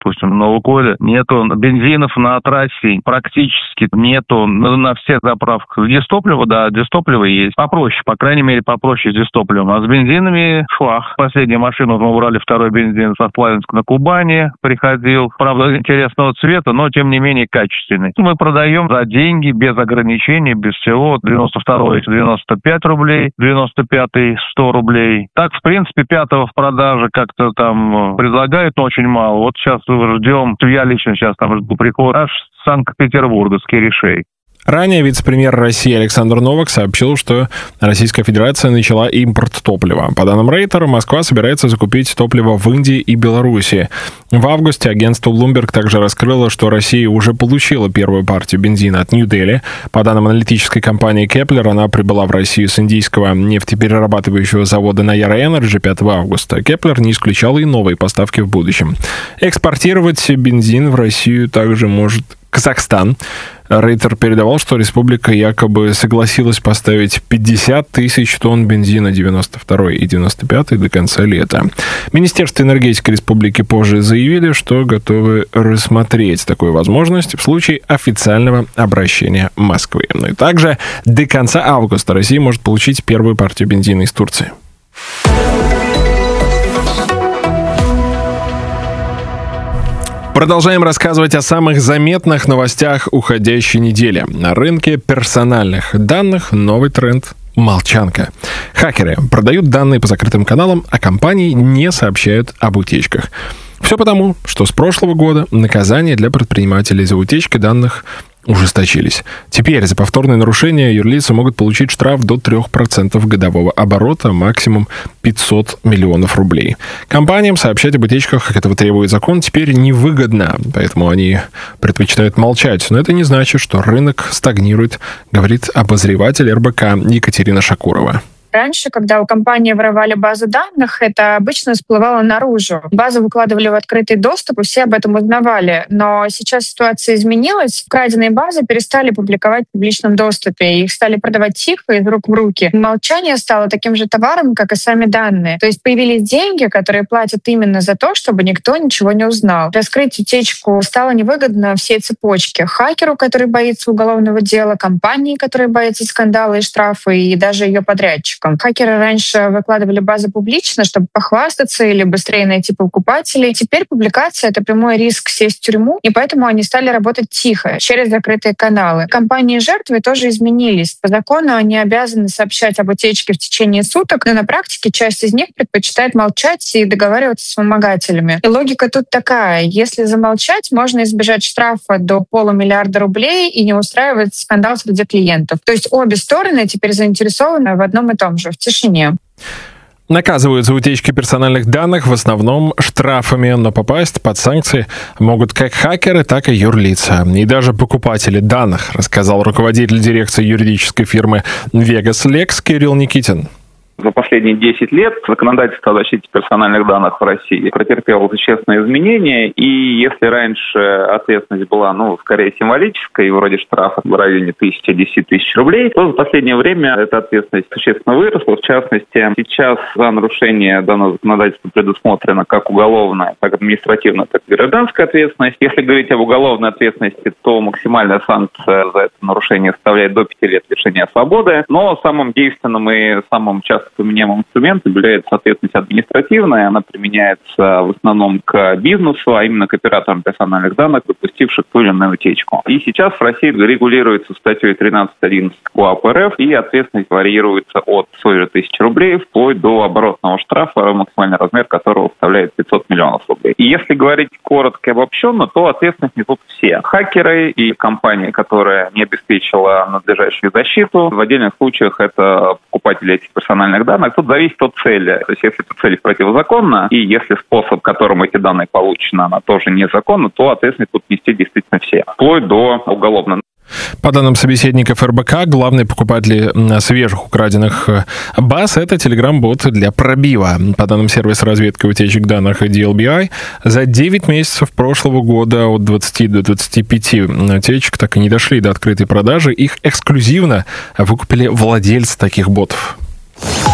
допустим, на «Лукойле» нету бензинов на трассе, практически нету на всех заправках. Дистопливо, да, дистопливо есть. Попроще, по крайней мере, попроще с дистопливом. А с бензинами швах. Последнюю машину мы брали второй бензин со Славянска на Кубани, приходил. Правда, интересного цвета, но, тем не менее, качественный. Мы продаем за деньги, без ограничений, без всего. 92-й 95 рублей, 95-й 100 рублей. Так, в принципе, 5-го в продаже как-то там предлагают, но очень мало. Вот сейчас ждем, я лично сейчас там жду приход аж с Санкт-Петербурга, с Киришей. Ранее вице-премьер России Александр Новак сообщил, что Российская Федерация начала импорт топлива. По данным Рейтера, Москва собирается закупить топливо в Индии и Беларуси. В августе агентство Bloomberg также раскрыло, что Россия уже получила первую партию бензина от Нью-Дели. По данным аналитической компании Kepler, она прибыла в Россию с индийского нефтеперерабатывающего завода Nayara Energy 5 августа. Kepler не исключал и новые поставки в будущем. Экспортировать бензин в Россию также может Казахстан. Рейтер передавал, что республика якобы согласилась поставить 50 тысяч тонн бензина 92 и 95 до конца лета. Министерство энергетики республики позже заявили, что готовы рассмотреть такую возможность в случае официального обращения Москвы. Ну и также до конца августа Россия может получить первую партию бензина из Турции. Продолжаем рассказывать о самых заметных новостях уходящей недели. На рынке персональных данных новый тренд – молчанка. Хакеры продают данные по закрытым каналам, а компании не сообщают об утечках. Все потому, что с прошлого года наказания для предпринимателей за утечки данных ужесточились. Теперь за повторное нарушение юрлицы могут получить штраф до 3% годового оборота, максимум 500 миллионов рублей. Компаниям сообщать об утечках, как этого требует закон, теперь невыгодно, поэтому они предпочитают молчать. Но это не значит, что рынок стагнирует, говорит обозреватель РБК Екатерина Шакурова. Раньше, когда у компании воровали базу данных, это обычно всплывало наружу. Базу выкладывали в открытый доступ, и все об этом узнавали. Но сейчас ситуация изменилась. Краденые базы перестали публиковать в публичном доступе. Их стали продавать тихо, из рук в руки. Молчание стало таким же товаром, как и сами данные. То есть появились деньги, которые платят именно за то, чтобы никто ничего не узнал. Раскрыть утечку стало невыгодно всей цепочке. Хакеру, который боится уголовного дела, компании, которые боятся скандала и штрафа, и даже ее подрядчику. Хакеры раньше выкладывали базы публично, чтобы похвастаться или быстрее найти покупателей. Теперь публикация — это прямой риск сесть в тюрьму, и поэтому они стали работать тихо, через закрытые каналы. Компании-жертвы тоже изменились. По закону они обязаны сообщать об утечке в течение суток, но на практике часть из них предпочитает молчать и договариваться с вымогателями. И логика тут такая. Если замолчать, можно избежать штрафа до $500 миллиона рублей и не устраивать скандал среди клиентов. То есть обе стороны теперь заинтересованы в одном и том же, в тишине. Наказывают за утечки персональных данных в основном штрафами, но попасть под санкции могут как хакеры, так и юрлица. И даже покупатели данных, рассказал руководитель дирекции юридической фирмы Vegas Lex Кирилл Никитин. За последние 10 лет законодательство о защите персональных данных в России претерпело существенные изменения, и если раньше ответственность была, скорее символической, вроде штрафа в районе 10-10 тысяч рублей, то за последнее время эта ответственность существенно выросла. В частности, сейчас за нарушение данного законодательства предусмотрена как уголовная, так и административная, так и гражданская ответственность. Если говорить об уголовной ответственности, то максимальная санкция за это нарушение составляет до 5 лет лишения свободы, но самым действенным и самым часто применяемым инструментом является ответственность административная. Она применяется в основном к бизнесу, а именно к операторам персональных данных, допустивших ту или иную утечку. И сейчас в России регулируется статьей 13.11 КоАП РФ, и ответственность варьируется от 100 тысяч рублей вплоть до оборотного штрафа, максимальный размер которого составляет 500 миллионов рублей. И если говорить коротко и обобщенно, то ответственность несут все. Хакеры и компания, которая не обеспечила надлежащую защиту. В отдельных случаях это покупатели этих персональных данных. Тут зависит от цели. То есть если эта цель противозаконна, и если способ, которым эти данные получены, она тоже незаконна, то ответственность тут нести действительно все. Вплоть до уголовного. По данным собеседников РБК, главные покупатели свежих украденных баз — это Telegram-бот для пробива. По данным сервиса разведки утечек данных DLBI, за 9 месяцев прошлого года от 20 до 25 утечек так и не дошли до открытой продажи. Их эксклюзивно выкупили владельцы таких ботов.